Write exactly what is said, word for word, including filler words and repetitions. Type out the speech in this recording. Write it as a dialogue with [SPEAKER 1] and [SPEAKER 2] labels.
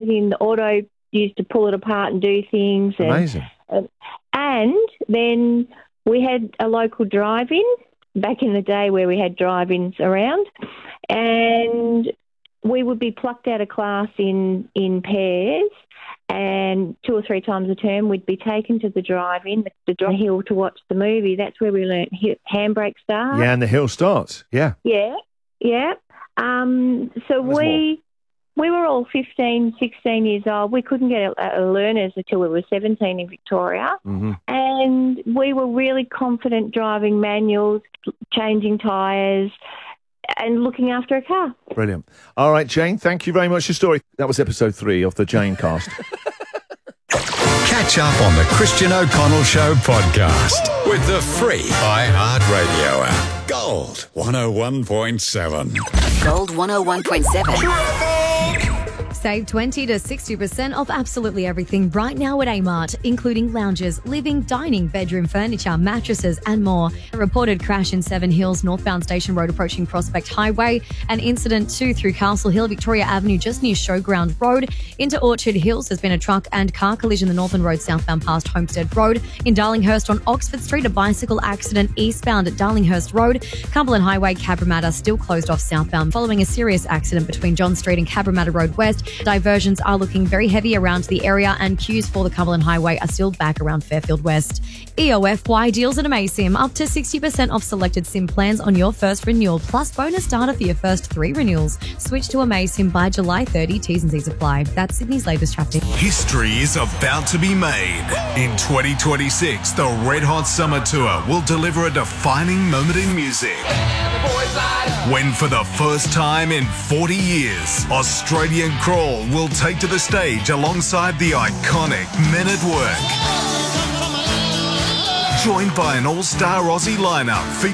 [SPEAKER 1] in the auto, used to pull it apart and do things. And,
[SPEAKER 2] Amazing.
[SPEAKER 1] Uh, and then we had a local drive-in back in the day where we had drive-ins around, and we would be plucked out of class in, in pairs, and two or three times a term we'd be taken to the drive-in, the, the drive hill to watch the movie. That's where we learnt handbrake start.
[SPEAKER 2] Yeah, and the hill starts. Yeah.
[SPEAKER 1] Yeah, yeah. Um, so
[SPEAKER 2] There's
[SPEAKER 1] we we were all fifteen, sixteen years old. We couldn't get a, a learners until we were seventeen in Victoria.
[SPEAKER 2] Mm-hmm.
[SPEAKER 1] And we were really confident driving manuals, changing tyres, and looking after a car.
[SPEAKER 2] Brilliant. All right, Jane, thank you very much for your story. That was episode three of the Jane Cast.
[SPEAKER 3] Catch up on the Christian O'Connell Show podcast with the free iHeartRadio app. Gold one oh one point seven.
[SPEAKER 4] Gold one oh one point seven.
[SPEAKER 5] Save twenty to sixty percent off absolutely everything right now at Amart, including lounges, living, dining, bedroom furniture, mattresses and more. A reported crash in Seven Hills, northbound Station Road approaching Prospect Highway. An incident too through Castle Hill, Victoria Avenue just near Showground Road. Into Orchard Hills, there's been a truck and car collision the Northern Road southbound past Homestead Road. In Darlinghurst on Oxford Street, a bicycle accident eastbound at Darlinghurst Road. Cumberland Highway, Cabramatta still closed off southbound following a serious accident between John Street and Cabramatta Road West. Diversions are looking very heavy around the area, and queues for the Cumberland Highway are still back around Fairfield West. E O F Y deals at AmazSIM. Up to sixty percent off selected SIM plans on your first renewal, plus bonus data for your first three renewals. Switch to AmazSIM by July thirtieth. T's and C's apply. That's Sydney's latest traffic. History
[SPEAKER 6] is about to be made. In twenty twenty-six, the Red Hot Summer Tour will deliver a defining moment in music. When for the first time in forty years, Australian Crawl will take to the stage alongside the iconic Men at Work. Joined by an all-star Aussie lineup